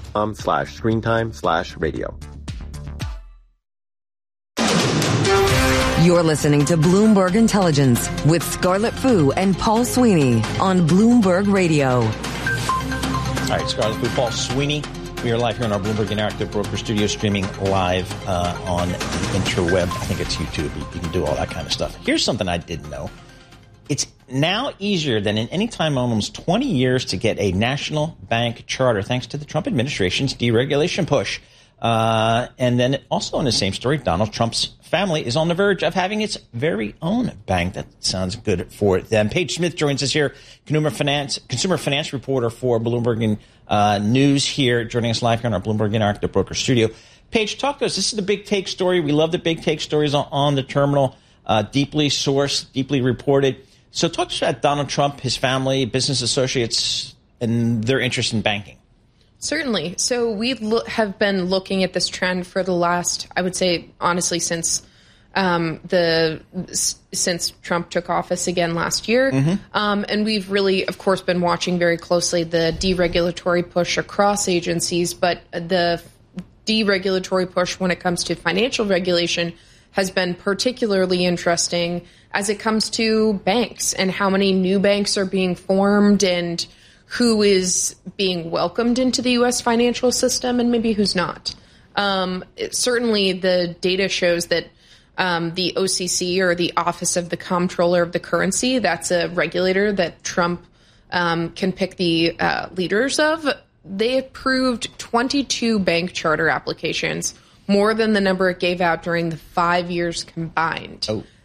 bloomberg.com/screentime/radio. You're listening to Bloomberg Intelligence with Scarlett Fu and Paul Sweeney on Bloomberg Radio. All right, Scarlett Fu, Paul Sweeney. We are live here in our Bloomberg Interactive Broker Studio, streaming live on the interweb. I think it's YouTube. You can do all that kind of stuff. Here's something I didn't know. It's now easier than in any time in almost 20 years to get a national bank charter, thanks to the Trump administration's deregulation push. And then also in the same story, Donald Trump's family is on the verge of having its very own bank. That sounds good for them. Paige Smith joins us here, consumer finance reporter for Bloomberg News here, joining us live here on our Bloomberg Interactive Broker Studio. Paige, talk to us. This is the big take story. We love the big take stories on the terminal, deeply sourced, deeply reported. So talk to us about Donald Trump, his family, business associates, and their interest in banking. Certainly. So we have been looking at this trend for the last, I would say, honestly, since Trump took office again last year. And we've really, of course, been watching very closely the deregulatory push across agencies. But the deregulatory push when it comes to financial regulation has been particularly interesting as it comes to banks and how many new banks are being formed and who is being welcomed into the U.S. financial system and maybe who's not. Certainly, the data shows that the OCC, or the Office of the Comptroller of the Currency, that's a regulator that Trump can pick the leaders of. They approved 22 bank charter applications, more than the number it gave out during the 5 years combined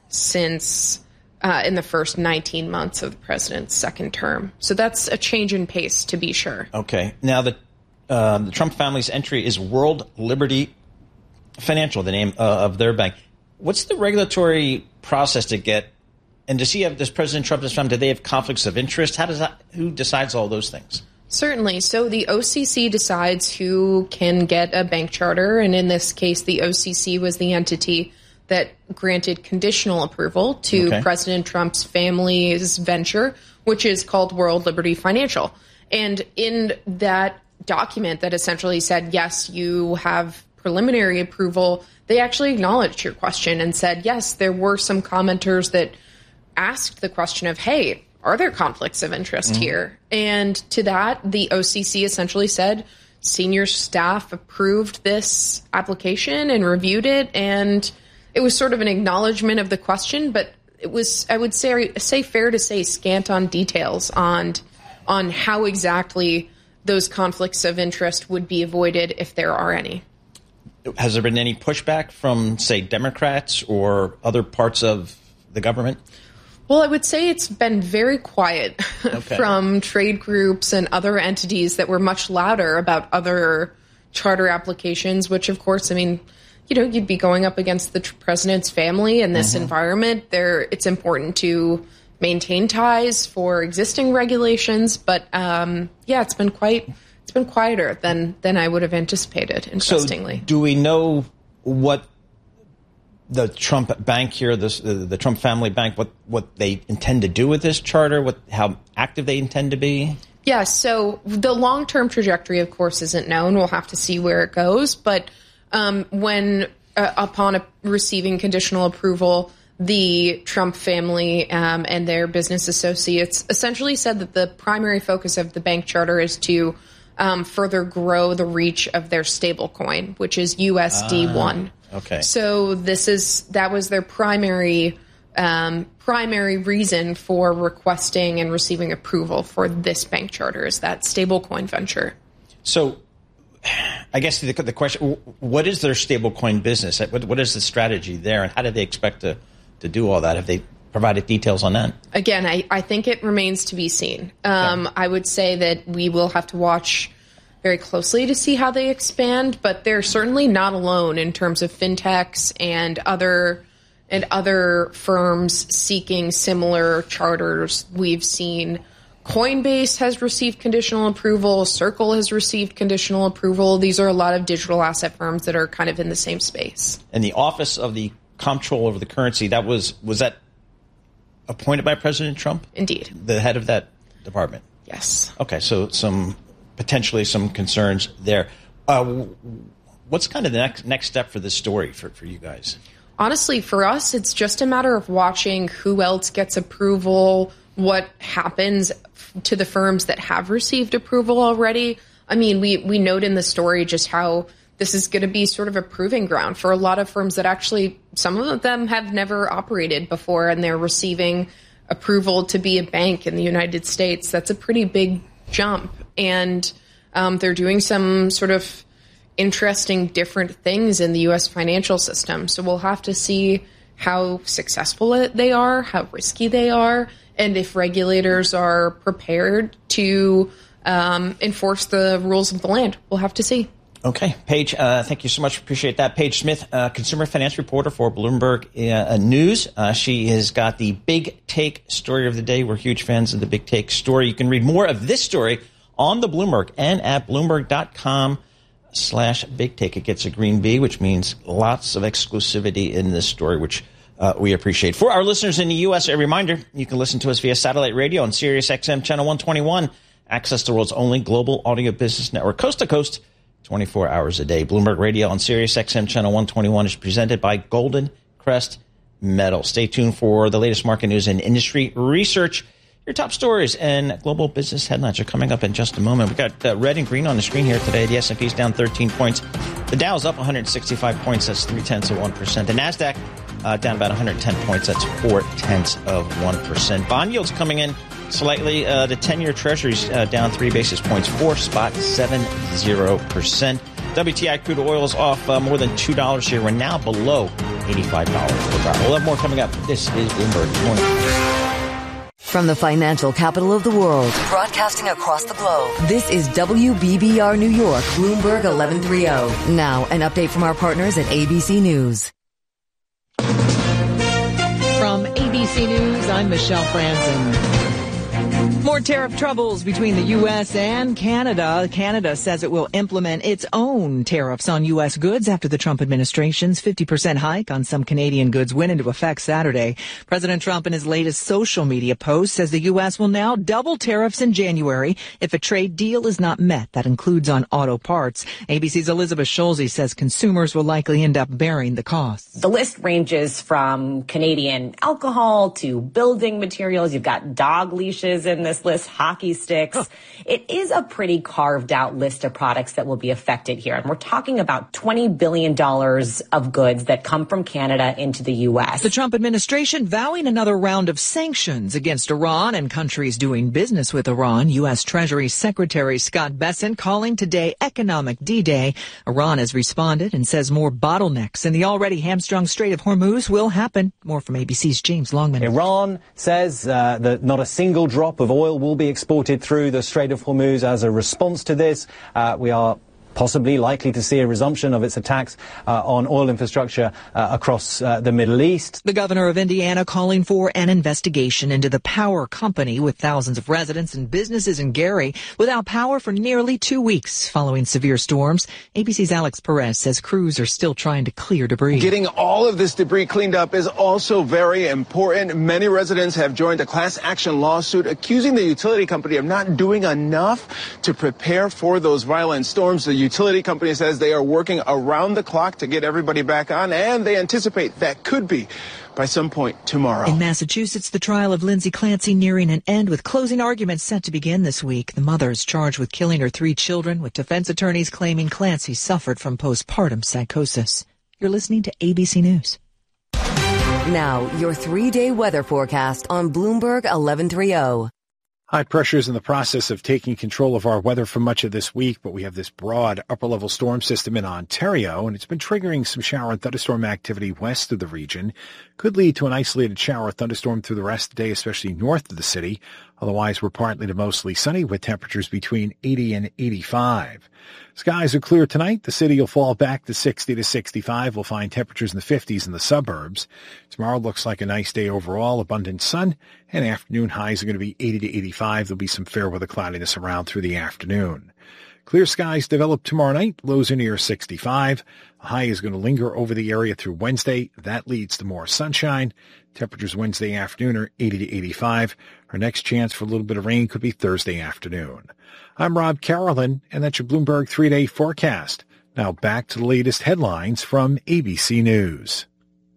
since in the first 19 months of the president's second term. So that's a change in pace, to be sure. Okay. Now, the Trump family's entry is World Liberty Financial, the name of their bank. What's the regulatory process to get, and does President Trump and his family, do they have conflicts of interest? Who decides all those things? Certainly. So the OCC decides who can get a bank charter, and in this case, the OCC was the entity that granted conditional approval to President Trump's family's venture, which is called World Liberty Financial. And in that document that essentially said, yes, you have preliminary approval, they actually acknowledged your question and said, yes, there were some commenters that asked the question of, hey, are there conflicts of interest here? And to that, the OCC essentially said, senior staff approved this application and reviewed it, and it was sort of an acknowledgement of the question, but it was, I would say fair to say, scant on details on how exactly those conflicts of interest would be avoided if there are any. Has there been any pushback from, say, Democrats or other parts of the government? Well, I would say it's been very quiet from trade groups and other entities that were much louder about other charter applications, which, of course, I mean, you'd be going up against the president's family in this environment. It's important to maintain ties for existing regulations, but it's been quieter than I would have anticipated. Interestingly, so do we know what the Trump bank here, the Trump family bank, what they intend to do with this charter, how active they intend to be? Yeah, so the long-term trajectory, of course, isn't known. We'll have to see where it goes, but when upon receiving conditional approval, the Trump family and their business associates essentially said that the primary focus of the bank charter is to further grow the reach of their stablecoin, which is USD1. Okay. So that was their primary reason for requesting and receiving approval for this bank charter, is that stablecoin venture. So I guess the question, what is their stablecoin business? What is the strategy there, and how do they expect to do all that? Have they provided details on that? Again, I think it remains to be seen. I would say that we will have to watch very closely to see how they expand, but they're certainly not alone in terms of fintechs and other firms seeking similar charters. We've seen Coinbase has received conditional approval. Circle has received conditional approval. These are a lot of digital asset firms that are kind of in the same space. And the Office of the Comptroller of the Currency, was that appointed by President Trump? Indeed. The head of that department? Yes. Okay, so some potentially some concerns there. What's kind of the next step for this story for you guys? Honestly, for us, it's just a matter of watching who else gets approval, what happens to the firms that have received approval already. I mean, we note in the story just how this is going to be sort of a proving ground for a lot of firms that actually, some of them have never operated before, and they're receiving approval to be a bank in the United States. That's a pretty big jump. And they're doing some sort of interesting different things in the U.S. financial system. So we'll have to see how successful they are, how risky they are, and if regulators are prepared to enforce the rules of the land. We'll have to see. Okay. Paige, thank you so much. Appreciate that. Paige Smith, consumer finance reporter for Bloomberg News. She has got the Big Take story of the day. We're huge fans of the Big Take story. You can read more of this story on the Bloomberg and at Bloomberg.com/Big Take. It gets a green B, which means lots of exclusivity in this story, which we appreciate. For our listeners in the U.S., a reminder, you can listen to us via satellite radio on Sirius XM Channel 121. Access the world's only global audio business network, coast to coast, 24 hours a day. Bloomberg Radio on Sirius XM Channel 121 is presented by Golden Crest Metal. Stay tuned for the latest market news and industry research. Your top stories and global business headlines are coming up in just a moment. We've got red and green on the screen here today. The S&P is down 13 points. The Dow is up 165 points. That's 0.3%. The NASDAQ down about 110 points. That's 0.4%. Bond yields coming in slightly. The 10-year Treasury's down 3 basis points, 4.70%. WTI crude oil is off more than $2 here. We're now below $85 per barrel. We'll have more coming up. This is Bloomberg This Morning. From the financial capital of the world, broadcasting across the globe, this is WBBR New York, Bloomberg 1130. Now, an update from our partners at ABC News. From ABC News, I'm Michelle Franzen. More tariff troubles between the U.S. and Canada. Canada says it will implement its own tariffs on U.S. goods after the Trump administration's 50% hike on some Canadian goods went into effect Saturday. President Trump in his latest social media post says the U.S. will now double tariffs in January if a trade deal is not met. That includes on auto parts. ABC's Elizabeth Schulze says consumers will likely end up bearing the costs. The list ranges from Canadian alcohol to building materials. You've got dog leashes in this list, hockey sticks. It is a pretty carved out list of products that will be affected here. And we're talking about $20 billion of goods that come from Canada into the U.S. The Trump administration vowing another round of sanctions against Iran and countries doing business with Iran. U.S. Treasury Secretary Scott Bessent calling today economic D-Day. Iran has responded and says more bottlenecks in the already hamstrung Strait of Hormuz will happen. More from ABC's James Longman. Iran says that not a single drop of oil will be exported through the Strait of Hormuz. As a response to this, we are possibly likely to see a resumption of its attacks on oil infrastructure across the Middle East. The governor of Indiana calling for an investigation into the power company with thousands of residents and businesses in Gary without power for nearly 2 weeks following severe storms. ABC's Alex Perez says crews are still trying to clear debris. Getting all of this debris cleaned up is also very important. Many residents have joined a class action lawsuit accusing the utility company of not doing enough to prepare for those violent storms. The utility company says they are working around the clock to get everybody back on, and they anticipate that could be by some point tomorrow. In Massachusetts, the trial of Lindsay Clancy nearing an end with closing arguments set to begin this week. The mother is charged with killing her 3 children, with defense attorneys claiming Clancy suffered from postpartum psychosis. You're listening to ABC News. Now, your 3-day weather forecast on Bloomberg 1130. High pressure is in the process of taking control of our weather for much of this week, but we have this broad upper-level storm system in Ontario, and it's been triggering some shower and thunderstorm activity west of the region. Could lead to an isolated shower or thunderstorm through the rest of the day, especially north of the city. Otherwise, we're partly to mostly sunny with temperatures between 80 and 85. Skies are clear tonight. The city will fall back to 60 to 65. We'll find temperatures in the 50s in the suburbs. Tomorrow looks like a nice day overall, abundant sun, and afternoon highs are going to be 80 to 85. There'll be some fair weather cloudiness around through the afternoon. Clear skies develop tomorrow night. Lows are near 65. A high is going to linger over the area through Wednesday. That leads to more sunshine. Temperatures Wednesday afternoon are 80 to 85. Our next chance for a little bit of rain could be Thursday afternoon. I'm Rob Carolyn, and that's your Bloomberg 3-day forecast. Now back to the latest headlines from ABC News.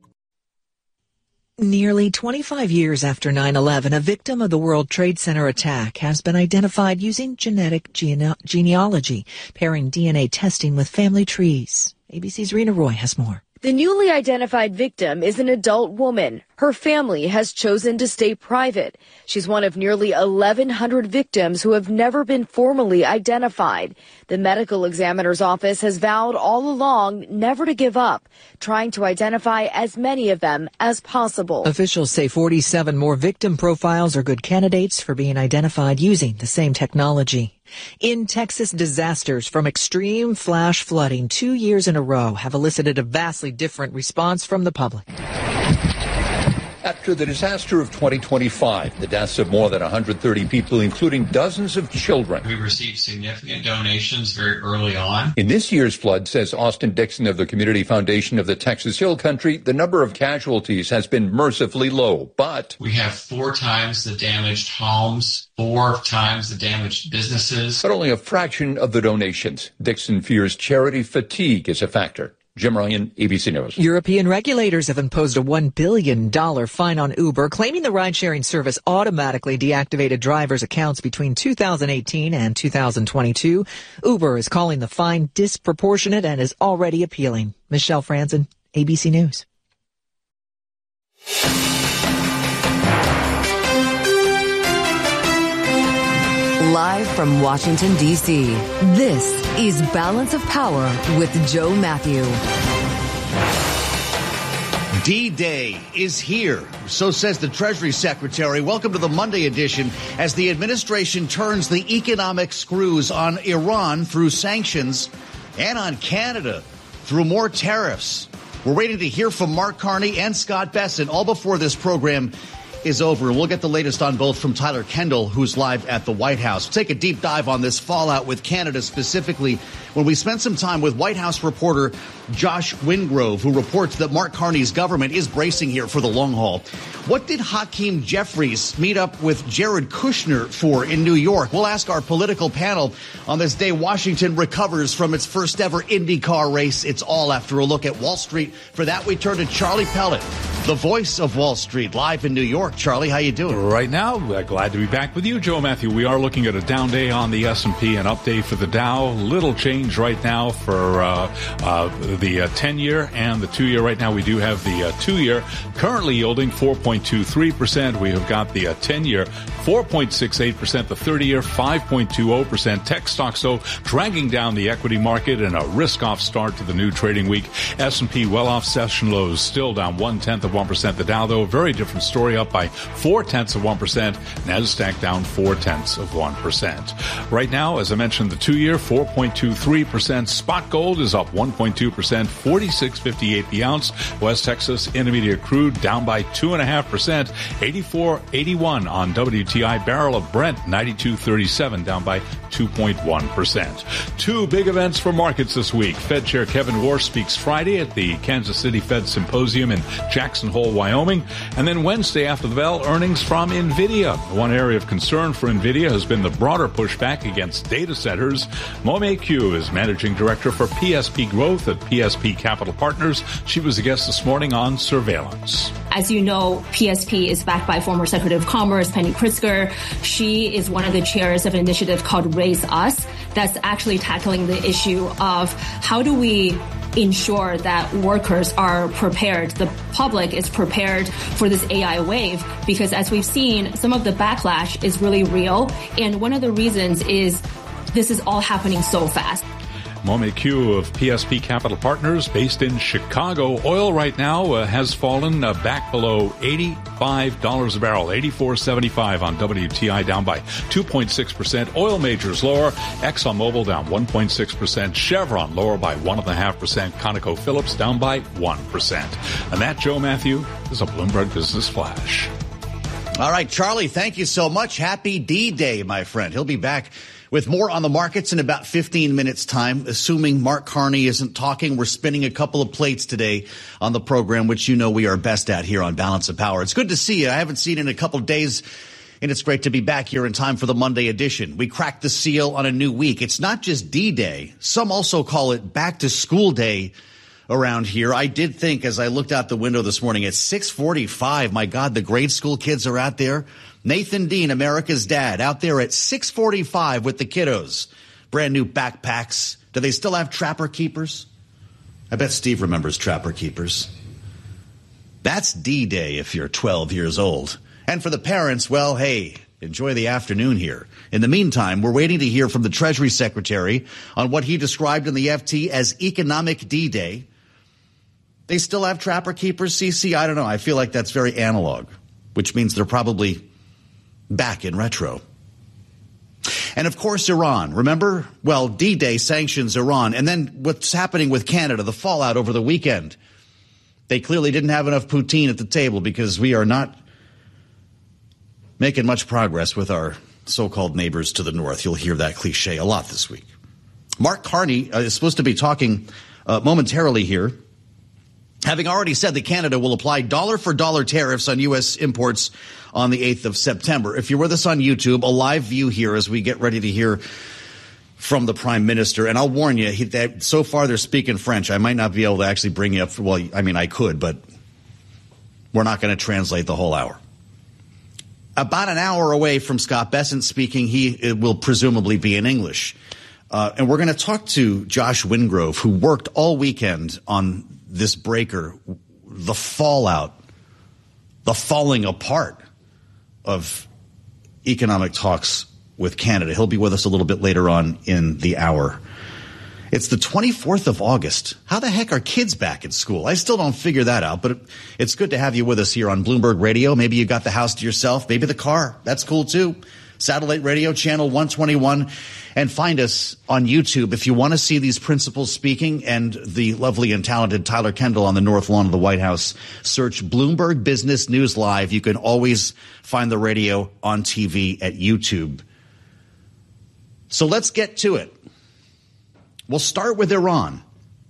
Nearly 25 years after 9/11, a victim of the World Trade Center attack has been identified using genetic genealogy, pairing DNA testing with family trees. ABC's Rena Roy has more. The newly identified victim is an adult woman. Her family has chosen to stay private. She's one of nearly 1,100 victims who have never been formally identified. The medical examiner's office has vowed all along never to give up, trying to identify as many of them as possible. Officials say 47 more victim profiles are good candidates for being identified using the same technology. In Texas, disasters from extreme flash flooding 2 years in a row have elicited a vastly different response from the public. After the disaster of 2025, the deaths of more than 130 people, including dozens of children. We received significant donations very early on. In this year's flood, says Austin Dixon of the Community Foundation of the Texas Hill Country, the number of casualties has been mercifully low, but we have 4 times the damaged homes, 4 times the damaged businesses. But only a fraction of the donations. Dixon fears charity fatigue is a factor. Jim Ryan, ABC News. European regulators have imposed a $1 billion fine on Uber, claiming the ride-sharing service automatically deactivated drivers' accounts between 2018 and 2022. Uber is calling the fine disproportionate and is already appealing. Michelle Franzen, ABC News. Live from Washington, D.C., this is Balance of Power with Joe Matthew. D-Day is here. So says the Treasury Secretary. Welcome to the Monday edition as the administration turns the economic screws on Iran through sanctions and on Canada through more tariffs. We're waiting to hear from Mark Carney and Scott Bessent all before this program is over. We'll get the latest on both from Tyler Kendall, who's live at the White House. We'll take a deep dive on this fallout with Canada specifically when we spend some time with White House reporter Josh Wingrove, who reports that Mark Carney's government is bracing here for the long haul. What did Hakeem Jeffries meet up with Jared Kushner for in New York? We'll ask our political panel on this day Washington recovers from its first ever IndyCar race. It's all after a look at Wall Street. For that, we turn to Charlie Pellet, the voice of Wall Street, live in New York. Charlie, how you doing? Right now, glad to be back with you, Joe Matthew. We are looking at a down day on the S&P, an update for the Dow. Little change right now for the 10-year and the 2-year. Right now, we do have the 2-year currently yielding 4.23%. We have got the 10-year 4.68%, the 30-year 5.20%. Tech stocks, though, dragging down the equity market and a risk-off start to the new trading week. S&P well off session lows, still down 0.1%. The Dow, though, a very different story, up by 0.4%. NASDAQ down 0.4%. Right now, as I mentioned, the 2-year 4.23%. Spot gold is up 1.2%, 46.58 the ounce. West Texas Intermediate crude down by 2.5%, 84.81 on WTI. Barrel of Brent 92.37 down by 2.1%. 2 big events for markets this week. Fed Chair Kevin Warsh speaks Friday at the Kansas City Fed Symposium in Jackson Hole, Wyoming. And then Wednesday after the bell, earnings from NVIDIA. One area of concern for NVIDIA has been the broader pushback against data centers. Momi Q is managing director for PSP Growth at PSP Capital Partners. She was a guest this morning on surveillance. As you know, PSP is backed by former Secretary of Commerce Penny Pritzker. She is one of the chairs of an initiative called Raise Us that's actually tackling the issue of how do we ensure that workers are prepared, the public is prepared for this AI wave, because as we've seen, some of the backlash is really real. And one of the reasons is this is all happening so fast. Momi Q of PSP Capital Partners based in Chicago. Oil right now has fallen back below $85 a barrel, $84.75 on WTI, down by 2.6%. Oil majors lower. ExxonMobil down 1.6%. Chevron lower by 1.5%. ConocoPhillips down by 1%. And that, Joe Matthew, is a Bloomberg Business Flash. All right, Charlie, thank you so much. Happy D-Day, my friend. He'll be back With more on the markets in about 15 minutes' time, assuming Mark Carney isn't talking, we're spinning a couple of plates today on the program, which you know we are best at here on Balance of Power. It's good to see you. I haven't seen you in a couple of days, and it's great to be back here in time for the Monday edition. We cracked the seal on a new week. It's not just D-Day. Some also call it Back to School Day around here. I did think as I looked out the window this morning at 6:45, my God, the grade school kids are out there. Nathan Dean, America's dad, out there at 6:45 with the kiddos. Brand new backpacks. Do they still have Trapper Keepers? I bet Steve remembers Trapper Keepers. That's D-Day if you're 12 years old. And for the parents, well, hey, enjoy the afternoon here. In the meantime, we're waiting to hear from the Treasury Secretary on what he described in the FT as Economic D-Day. They still have Trapper Keepers, CC? I don't know. I feel like that's very analog, which means they're probably back in retro. And of course, Iran. Remember? Well, D-Day sanctions Iran. And then what's happening with Canada, the fallout over the weekend. They clearly didn't have enough poutine at the table because we are not making much progress with our so-called neighbors to the north. You'll hear that cliche a lot this week. Mark Carney is supposed to be talking momentarily here, having already said that Canada will apply dollar-for-dollar tariffs on U.S. imports on the 8th of September. If you're with us on YouTube, a live view here as we get ready to hear from the Prime Minister. And I'll warn you, that so far they're speaking French. I might not be able to actually bring you up. Well, I mean, I could, but we're not going to translate the whole hour. About an hour away from Scott Bessent speaking, he will presumably be in English. And we're going to talk to Josh Wingrove, who worked all weekend on this breaker, the fallout, the falling apart of economic talks with Canada. He'll be with us a little bit later on in the hour. It's the 24th of August. How the heck are kids back in school? I still don't figure that out, but it's good to have you with us here on Bloomberg Radio. Maybe you got the house to yourself, maybe the car. That's cool too. Satellite radio, channel 121, and find us on YouTube if you want to see these principals speaking and the lovely and talented Tyler Kendall on the North Lawn of the White House. Search Bloomberg Business News Live. You can always find the radio on TV at YouTube. So let's get to it. We'll start with Iran,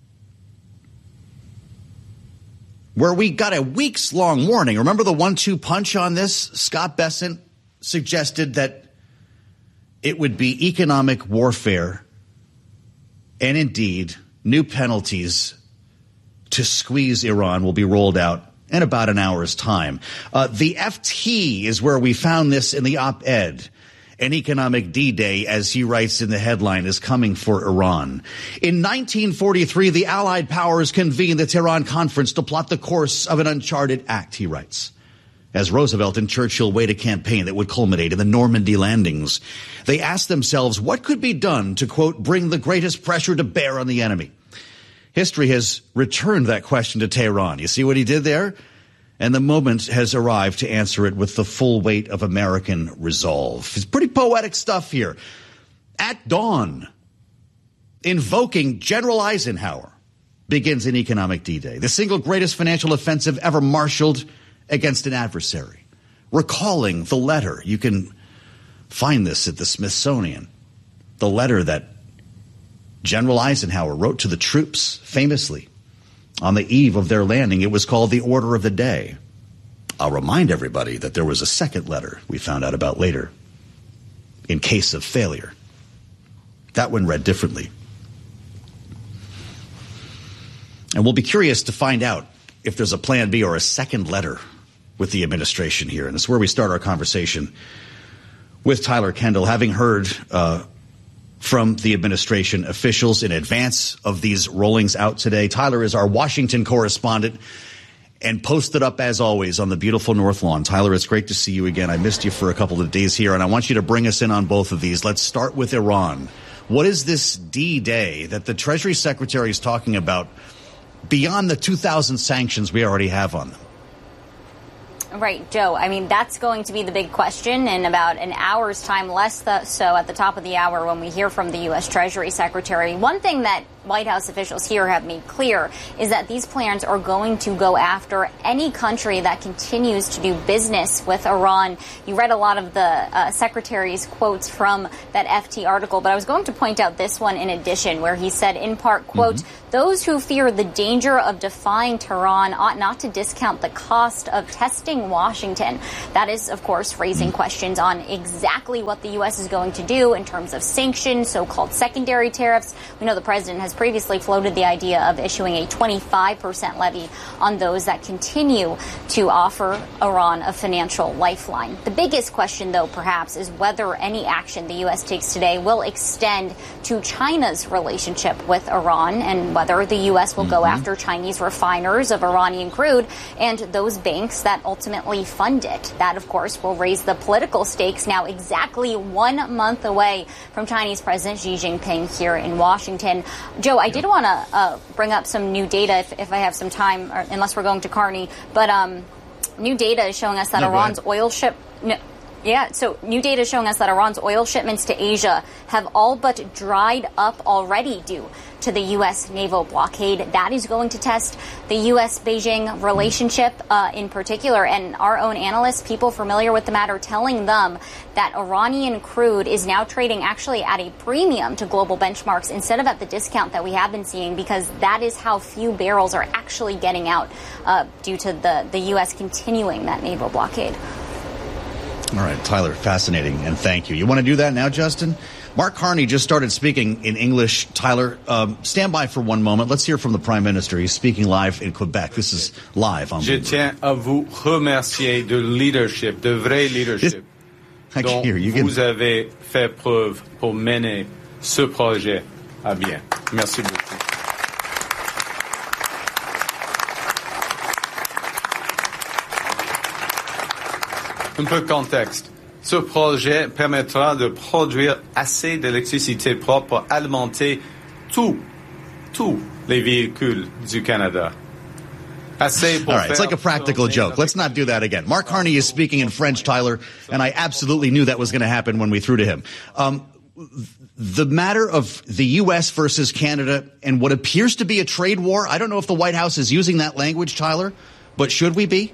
where we got a weeks-long warning. Remember the 1-2 punch on this? Scott Bessent suggested that it would be economic warfare and indeed new penalties to squeeze Iran will be rolled out in about an hour's time. The FT is where we found this in the op-ed. An economic D-Day, as he writes in the headline, is coming for Iran. In 1943, the Allied powers convened the Tehran Conference to plot the course of an uncharted act, he writes. As Roosevelt and Churchill weighed a campaign that would culminate in the Normandy landings, they asked themselves what could be done to, quote, bring the greatest pressure to bear on the enemy. History has returned that question to Tehran. You see what he did there? And the moment has arrived to answer it with the full weight of American resolve. It's pretty poetic stuff here. At dawn, invoking General Eisenhower, begins an economic D-Day, the single greatest financial offensive ever marshaled against an adversary. Recalling the letter, you can find this at the Smithsonian, the letter that General Eisenhower wrote to the troops famously on the eve of their landing. It was called the Order of the Day. I'll remind everybody that there was a second letter we found out about later in case of failure. That one read differently. And we'll be curious to find out if there's a plan B or a second letter with the administration here. And it's where we start our conversation with Tyler Kendall, having heard from the administration officials in advance of these rollings out today. Tyler is our Washington correspondent and posted up, as always, on the beautiful North Lawn. Tyler, it's great to see you again. I missed you for a couple of days here, and I want you to bring us in on both of these. Let's start with Iran. What is this D-Day that the Treasury Secretary is talking about beyond the 2,000 sanctions we already have on them? Right, Joe. I mean, that's going to be the big question in about an hour's time, less so at the top of the hour when we hear from the U.S. Treasury Secretary. One thing that White House officials here have made clear is that these plans are going to go after any country that continues to do business with Iran. You read a lot of the Secretary's quotes from that FT article, but I was going to point out this one in addition, where he said, in part, quote, those who fear the danger of defying Tehran ought not to discount the cost of testing Washington. That is, of course, raising questions on exactly what the U.S. is going to do in terms of sanctions, so-called secondary tariffs. We know the president has previously floated the idea of issuing a 25% levy on those that continue to offer Iran a financial lifeline. The biggest question, though, perhaps, is whether any action the U.S. takes today will extend to China's relationship with Iran and whether the U.S. will go after Chinese refiners of Iranian crude and those banks that ultimately fund it. That, of course, will raise the political stakes now exactly 1 month away from Chinese President Xi Jinping here in Washington. Joe, I did want to bring up some new data if I have some time, or unless we're going to Carney. But new data is showing us that Iran's oil new data is showing us that Iran's oil shipments to Asia have all but dried up already due to the U.S. naval blockade. That is going to test the U.S.-Beijing relationship in particular. And our own analysts, people familiar with the matter, telling them that Iranian crude is now trading actually at a premium to global benchmarks instead of at the discount that we have been seeing, because that is how few barrels are actually getting out due to the U.S. continuing that naval blockade. All right, Tyler, fascinating, and thank you. You want to do that now, Justin? Mark Carney just started speaking in English. Tyler, stand by for one moment. Let's hear from the Prime Minister. He's speaking live in Quebec. This is live on Je tiens à vous remercier de leadership, de vrai leadership, dont vous avez fait preuve pour mener ce projet à bien. Merci beaucoup. Un peu de contexte. Ce projet permettra de produire assez d'électricité propre pour alimenter tous les véhicules du Canada. All right, it's like a practical joke. Let's not do that again. Mark Carney is speaking in French, Tyler, and I absolutely knew that was going to happen when we threw to him. The matter of the U.S. versus Canada and what appears to be a trade war, I don't know if the White House is using that language, Tyler, but should we be?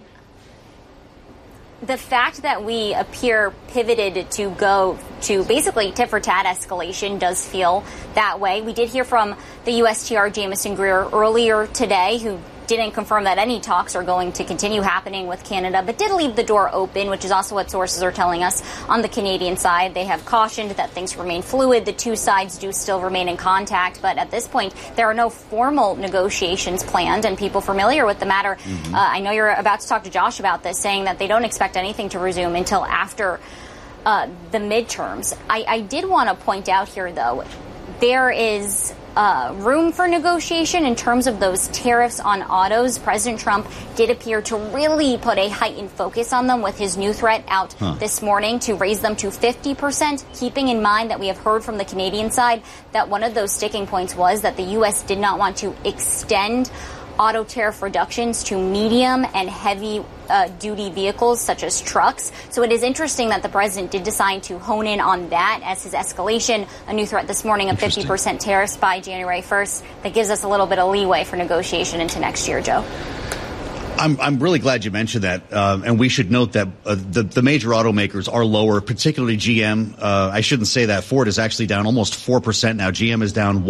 The fact that we appear pivoted to go to basically tit-for-tat escalation does feel that way. We did hear from the USTR Jamieson Greer earlier today, who didn't confirm that any talks are going to continue happening with Canada, but did leave the door open, which is also what sources are telling us on the Canadian side. They have cautioned that things remain fluid. The two sides do still remain in contact, but at this point, there are no formal negotiations planned, and people familiar with the matter, I know you're about to talk to Josh about this, saying that they don't expect anything to resume until after the midterms. I did want to point out here, though, there is room for negotiation in terms of those tariffs on autos. President Trump did appear to really put a heightened focus on them with his new threat out this morning to raise them to 50%, keeping in mind that we have heard from the Canadian side that one of those sticking points was that the U.S. did not want to extend auto tariff reductions to medium and heavy duty vehicles such as trucks. So it is interesting that the president did decide to hone in on that as his escalation. A new threat this morning of 50% tariffs by January 1st. That gives us a little bit of leeway for negotiation into next year, Joe. I'm really glad you mentioned that, and we should note that the major automakers are lower, particularly GM. I shouldn't say that. Ford is actually down almost 4% now. GM is down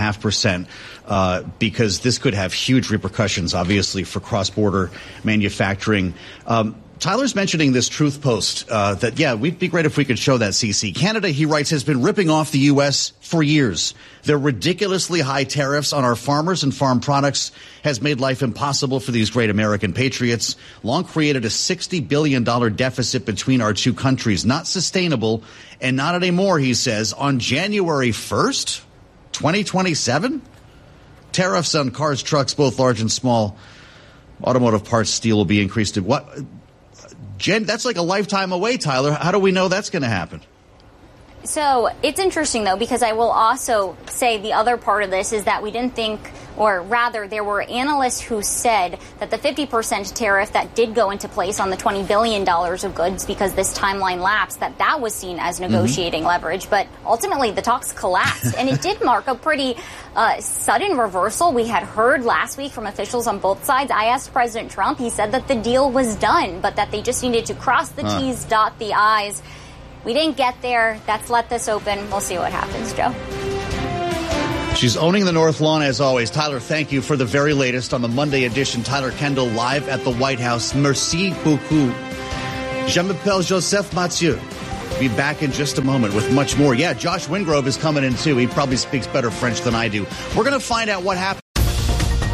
1.5%, because this could have huge repercussions, obviously, for cross-border manufacturing. Tyler's mentioning this Truth Post that, yeah, we'd be great if we could show that, CC. Canada, he writes, has been ripping off the U.S. for years. Their ridiculously high tariffs on our farmers and farm products has made life impossible for these great American patriots, long created a $60 billion deficit between our two countries. Not sustainable, and not anymore, he says. On January 1st, 2027, tariffs on cars, trucks, both large and small, automotive parts, steel will be increased to what? Jen, that's like a lifetime away, Tyler. How do we know that's going to happen? So it's interesting, though, because I will also say the other part of this is that we didn't think, or rather, there were analysts who said that the 50% tariff that did go into place on the $20 billion of goods because this timeline lapsed, that was seen as negotiating leverage. But ultimately, the talks collapsed, and it did mark a pretty sudden reversal. We had heard last week from officials on both sides. I asked President Trump. He said that the deal was done, but that they just needed to cross the T's, dot the I's. We didn't get there. That's let this open. We'll see what happens, Joe. She's owning the North Lawn as always. Tyler, thank you for the very latest on the Monday edition. Tyler Kendall live at the White House. Merci beaucoup. Je m'appelle Joseph Mathieu. Be back in just a moment with much more. Yeah, Josh Wingrove is coming in too. He probably speaks better French than I do. We're going to find out what happened.